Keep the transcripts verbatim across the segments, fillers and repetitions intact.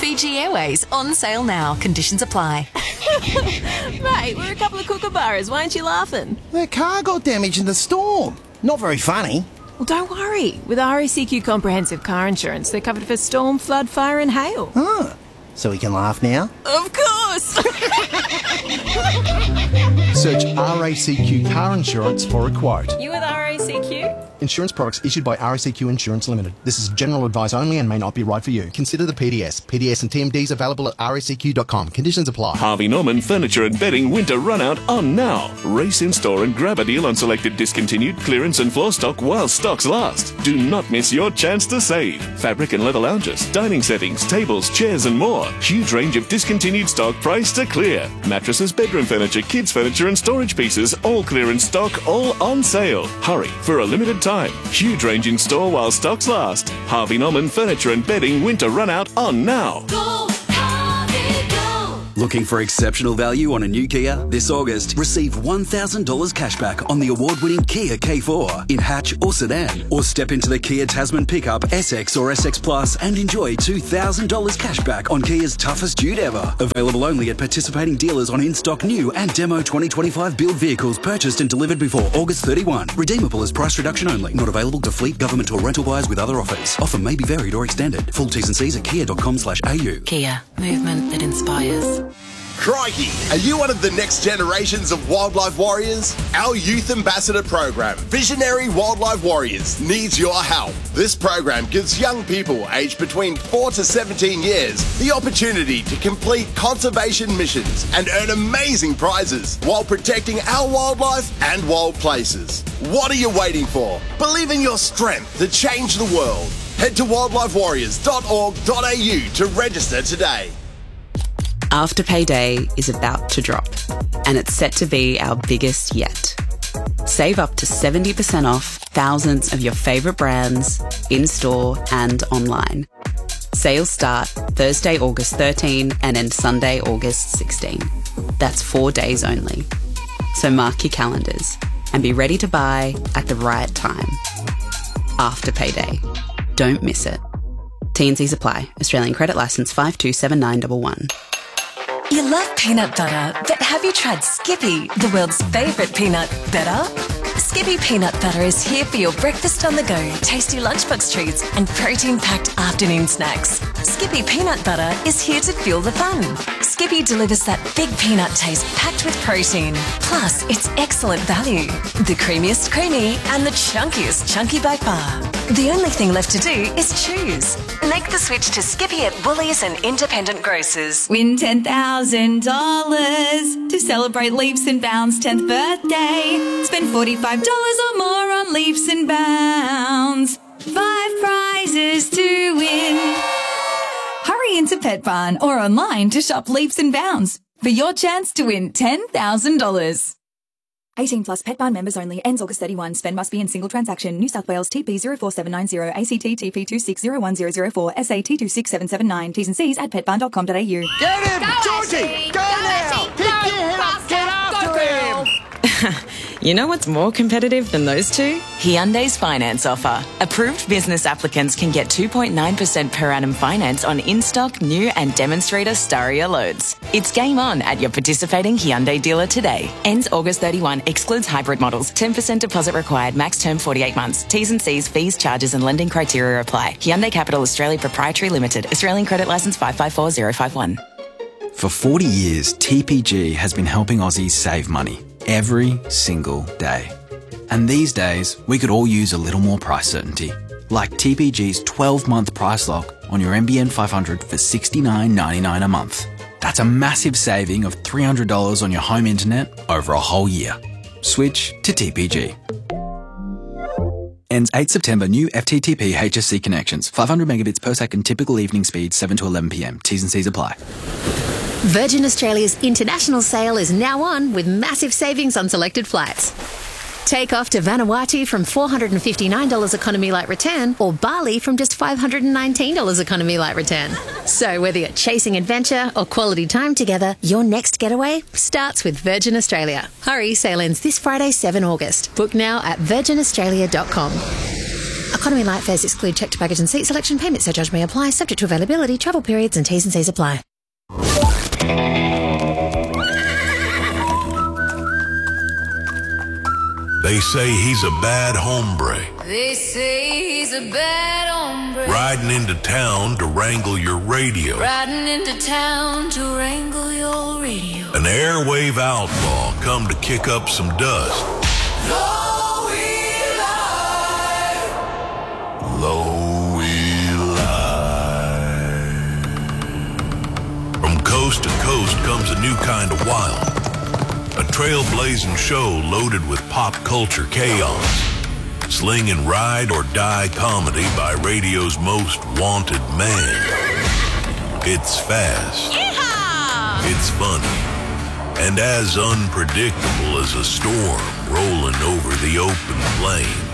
Fiji Airways, on sale now. Conditions apply. Mate, we're a couple of kookaburras. Why aren't you laughing? Their car got damaged in the storm. Not very funny. Well, don't worry. With R A C Q Comprehensive Car Insurance, they're covered for storm, flood, fire and hail. Ah, so we can laugh now? Of course! Search R A C Q Car Insurance for a quote. You with R A C Q? Insurance products issued by R A C Q Insurance Limited. This is general advice only and may not be right for you. Consider the P D S. P D S and T M Ds available at R A C Q dot com. Conditions apply. Harvey Norman Furniture and Bedding Winter Runout on now. Race in store and grab a deal on selected discontinued clearance and floor stock while stocks last. Do not miss your chance to save. Fabric and leather lounges, dining settings, tables, chairs and more. Huge range of discontinued stock priced to clear. Mattresses, bedroom furniture, kids furniture and storage pieces, all clearance stock, all on sale. Hurry for a limited time. Huge range in store while stocks last. Harvey Norman Furniture and Bedding Winter Runout on now. Go, Harvey, go. Looking for exceptional value on a new Kia? This August, receive one thousand dollars cashback on the award-winning Kia K four in hatch or sedan. Or step into the Kia Tasman pickup S X or S X Plus and enjoy two thousand dollars cashback on Kia's toughest dude ever. Available only at participating dealers on in-stock new and demo twenty twenty-five build vehicles purchased and delivered before August thirty-first. Redeemable as price reduction only. Not available to fleet, government or rental buyers with other offers. Offer may be varied or extended. Full T's and C's at kia dot com slash a u. Kia, movement that inspires. Crikey, are you one of the next generations of wildlife warriors? Our youth ambassador program, Visionary Wildlife Warriors, needs your help. This program gives young people aged between four to seventeen years the opportunity to complete conservation missions and earn amazing prizes while protecting our wildlife and wild places. What are you waiting for? Believe in your strength to change the world. Head to wildlife warriors dot org dot a u to register today. Afterpay Day is about to drop, and it's set to be our biggest yet. Save up to seventy percent off thousands of your favourite brands, in-store and online. Sales start Thursday, August thirteenth and end Sunday, August sixteenth. That's four days only. So mark your calendars and be ready to buy at the right time. Afterpay Day. Don't miss it. T and C's apply. Australian credit licence five two seven nine one one. You love peanut butter, but have you tried Skippy, the world's favourite peanut butter? Skippy peanut butter is here for your breakfast on the go, tasty lunchbox treats and protein-packed afternoon snacks. Skippy peanut butter is here to fuel the fun. Skippy delivers that big peanut taste packed with protein. Plus, it's excellent value. The creamiest creamy and the chunkiest chunky by far. The only thing left to do is choose. Make the switch to Skippy at Woolies and independent grocers. Win ten thousand dollars to celebrate Leaps and Bounds' tenth birthday. Spend forty-five dollars or more on Leaps and Bounds. Five prizes to win. Hurry into Pet Barn or online to shop Leaps and Bounds for your chance to win ten thousand dollars. eighteen plus Pet Barn members only. Ends August thirty-first. Spend must be in single transaction. New South Wales T P zero four seven nine zero, A C T T P two six zero one zero zero four, S A T two six seven seven nine. T's and C's at pet barn dot com dot a u. Get him! Go, Georgie! Ashley! Go, Go, now! Ashley! Pick Go, your head up! Get faster! after Go, him! girl! You know what's more competitive than those two? Hyundai's finance offer. Approved business applicants can get two point nine percent per annum finance on in-stock, new and demonstrator Staria loads. It's game on at your participating Hyundai dealer today. Ends August thirty-first. Excludes hybrid models. ten percent deposit required. Max term forty-eight months. T's and C's, fees, charges and lending criteria apply. Hyundai Capital Australia Proprietary Limited. Australian credit licence five five four zero five one. For forty years, T P G has been helping Aussies save money every single day. And these days, we could all use a little more price certainty. Like T P G's twelve-month price lock on your N B N five hundred for sixty-nine ninety-nine a month. That's a massive saving of three hundred dollars on your home internet over a whole year. Switch to T P G. Ends eighth September. New F T T P H S C connections. five hundred megabits per second typical evening speed, seven to eleven p m. T's and C's apply. Virgin Australia's international sale is now on with massive savings on selected flights. Take off to Vanuatu from four hundred fifty-nine dollars economy light return or Bali from just five hundred nineteen dollars economy light return. So whether you're chasing adventure or quality time together, your next getaway starts with Virgin Australia. Hurry, sale ends this Friday, seventh August. Book now at virgin australia dot com. Economy Light fares exclude check to baggage and seat selection. Payment surcharge may apply, subject to availability, travel periods and T's and C's apply. They say he's a bad hombre, They say he's a bad hombre. riding into town to wrangle your radio. Riding into town to wrangle your radio. An airwave outlaw come to kick up some dust. Low Eli. Low Eli. From coast to coast comes a new kind of wild. A trailblazing show loaded with pop culture chaos. Slinging ride or die comedy by radio's most wanted man. It's fast. Yeehaw! It's funny. And as unpredictable as a storm rolling over the open plain.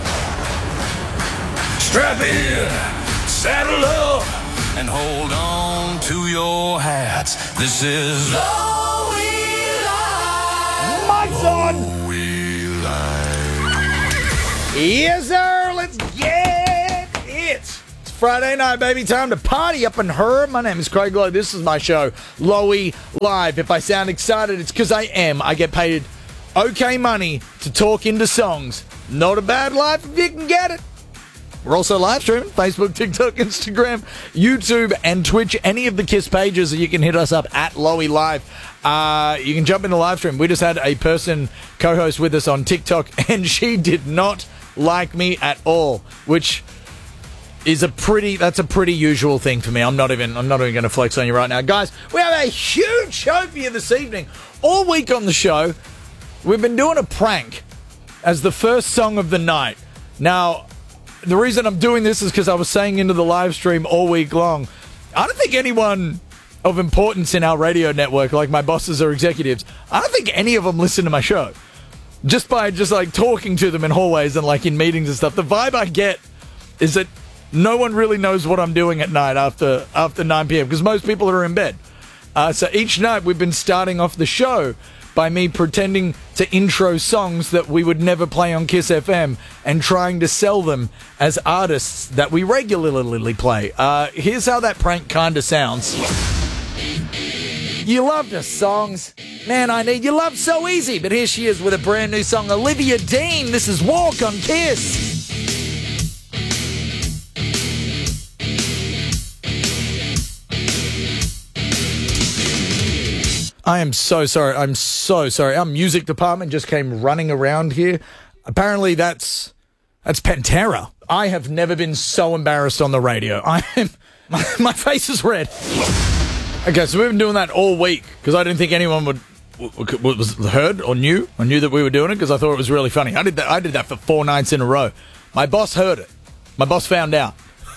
Strap in, saddle up, and hold on to your hats. This is Low Eli. Mike's on. Yes, sir. Let's get it. It's Friday night, baby. Time to party up in her. My name is Craig Lowe. This is my show, Lowy Live. If I sound excited, it's because I am. I get paid okay money to talk into songs. Not a bad life if you can get it. We're also live streaming Facebook, TikTok, Instagram, YouTube, and Twitch. Any of the KISS pages, you can hit us up at Lowy Live. Uh, you can jump in the live stream. We just had a person co-host with us on TikTok, and she did not like me at all, which is a pretty, that's a pretty usual thing for me. I'm not even, I'm not even going to flex on you right now. Guys, we have a huge show for you this evening. All week on the show, we've been doing a prank as the first song of the night. Now, the reason I'm doing this is because I was saying into the live stream all week long, I don't think anyone of importance in our radio network, like my bosses or executives, I don't think any of them listen to my show. Just by just like talking to them in hallways and like in meetings and stuff, the vibe I get is that no one really knows what I'm doing at night after after nine p.m. because most people are in bed. Uh, so each night we've been starting off the show by me pretending to intro songs that we would never play on KISS F M and trying to sell them as artists that we regularly play. Uh, here's how that prank kind of sounds. You love the songs. Man, I need your love so easy. But here she is with a brand new song, Olivia Dean. This is Walk on KISS. I am so sorry. I'm so sorry. Our music department just came running around here. Apparently that's that's Pantera. I have never been so embarrassed on the radio. I am my, my face is red. Okay, so we've been doing that all week because I didn't think anyone would was heard or knew or knew that we were doing it because I thought it was really funny. I did that. I did that for four nights in a row. My boss heard it. My boss found out.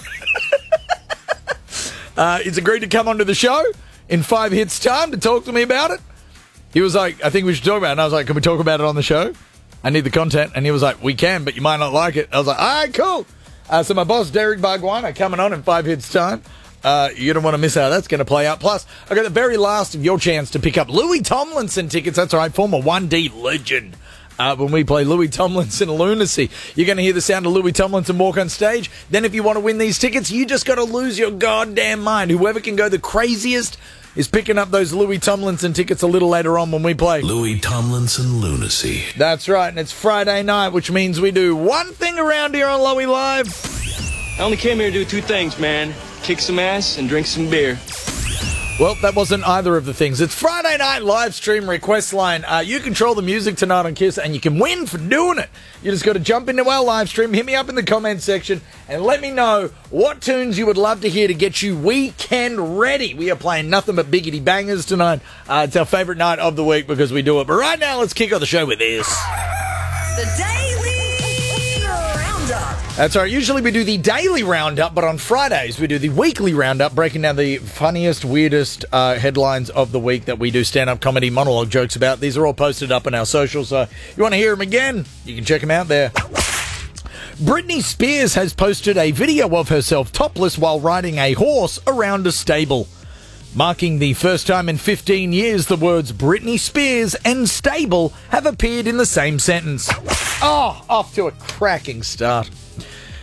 uh, he's agreed to come onto the show in five hits time to talk to me about it. He was like, I think we should talk about it. And I was like, can we talk about it on the show? I need the content. And he was like, we can, but you might not like it. I was like, all right, cool. Uh, so my boss, Derek Barguana, coming on in five hits time. Uh, you don't want to miss how that's going to play out. Plus, I got the very last of your chance to pick up Louis Tomlinson tickets. That's right, former one D legend. Uh, when we play Louis Tomlinson Lunacy, you're going to hear the sound of Louis Tomlinson walk on stage. Then if you want to win these tickets, you just got to lose your goddamn mind. Whoever can go the craziest is picking up those Louis Tomlinson tickets a little later on when we play Louis Tomlinson Lunacy. That's right, and it's Friday night, which means we do one thing around here on Lowy Live. I only came here to do two things, man. Kick some ass and drink some beer. Well, that wasn't either of the things. It's Friday night live stream request line. Uh, you control the music tonight on KISS, and you can win for doing it. You just got to jump into our live stream, hit me up in the comment section, and let me know what tunes you would love to hear to get you weekend ready. We are playing nothing but biggity bangers tonight. Uh, it's our favorite night of the week because we do it. But right now, let's kick off the show with this. The Daily Roundup. That's right. Usually we do the daily roundup, but on Fridays we do the weekly roundup, breaking down the funniest, weirdest uh, headlines of the week that we do stand-up comedy monologue jokes about. These are all posted up on our socials, so if you want to hear them again, you can check them out there. Britney Spears has posted a video of herself topless while riding a horse around a stable, marking the first time in fifteen years the words Britney Spears and stable have appeared in the same sentence. Oh, off to a cracking start.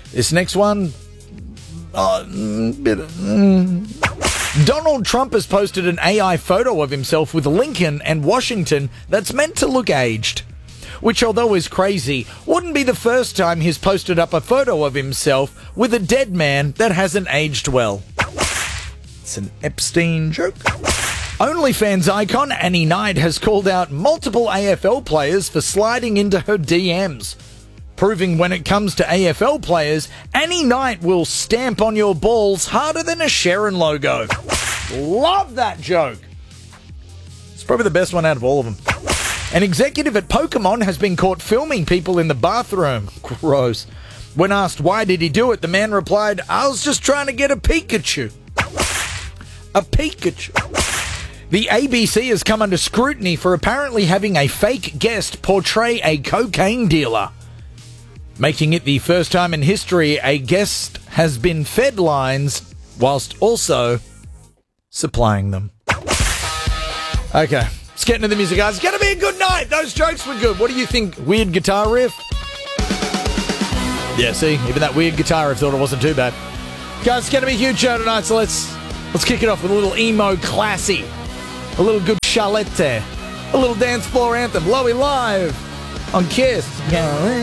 This next one... Uh, bit of, mm. Donald Trump has posted an A I photo of himself with Lincoln and Washington that's meant to look aged. Which, although is crazy, wouldn't be the first time he's posted up a photo of himself with a dead man that hasn't aged well. It's an Epstein joke. OnlyFans icon Annie Knight has called out multiple A F L players for sliding into her D Ms. Proving when it comes to A F L players, Annie Knight will stamp on your balls harder than a Sharon logo. Love that joke. It's probably the best one out of all of them. An executive at Pokemon has been caught filming people in the bathroom. Gross. When asked why did he do it, the man replied, I was just trying to get a Pikachu. A Pikachu. The A B C has come under scrutiny for apparently having a fake guest portray a cocaine dealer, making it the first time in history a guest has been fed lines whilst also supplying them. Okay, let's get into the music, guys. It's going to be a good night. Those jokes were good. What do you think? Weird guitar riff? Yeah, see? Even that weird guitar riff thought it wasn't too bad. Guys, it's going to be a huge show tonight, so let's, let's kick it off with a little emo classy. A little good Charlotte. A little dance floor anthem. Lowy Live on Kiss.